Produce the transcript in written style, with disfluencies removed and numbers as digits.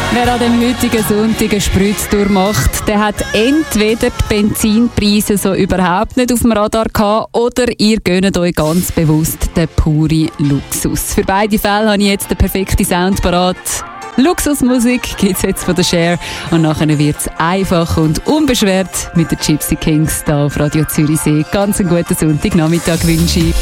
Wer an dem heutigen Sonntag eine Spritztour macht, der hat entweder die Benzinpreise so überhaupt nicht auf dem Radar gehabt oder ihr gönnt euch ganz bewusst den puren Luxus. Für beide Fälle habe ich jetzt den perfekten Sound parat. Luxusmusik gibt es jetzt von der Cher und nachher wird es einfach und unbeschwert mit den Gypsy Kings hier auf Radio Zürichsee. Ganz einen guten Sonntagnachmittag wünsche ich.